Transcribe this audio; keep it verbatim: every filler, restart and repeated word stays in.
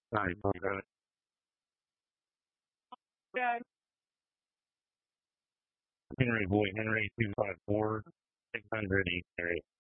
Nice. Okay. Henry Boy, Henry two five four six hundred East Area.